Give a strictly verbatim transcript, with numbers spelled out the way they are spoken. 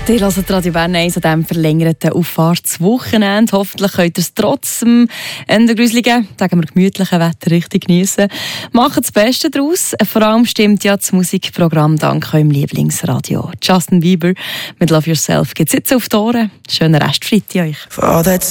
Ihr hört Radio Bern eins an diesem verlängerten Auffahrtswochenende. Hoffentlich könnt ihr es trotz dem gruseligen, sagen wir gemütlichen Wetter richtig geniessen. Macht das Beste daraus. Vor allem stimmt ja das Musikprogramm dank eurem Lieblingsradio. Justin Bieber mit Love Yourself gibt es jetzt auf die Ohren. Schönen Restfreitag euch.